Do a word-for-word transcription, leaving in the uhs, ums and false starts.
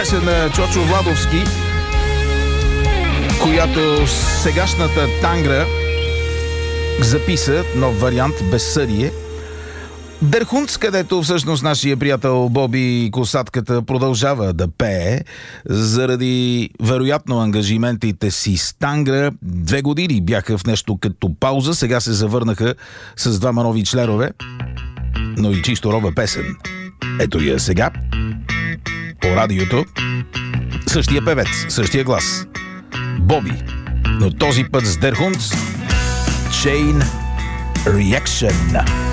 Песен на Чочо Владовски, която сегашната Тангра записа нов вариант "Безсъдие". Дерхунц, където всъщност нашия приятел Боби Косатката продължава да пее заради вероятно ангажиментите си с Тангра. Две години бяха в нещо като пауза, сега се завърнаха с двама нови членове, но и чисто нова песен. Ето я сега по радиото. Същия певец, същия глас. Боби, но този път с Дерхунц. Chain Reaction.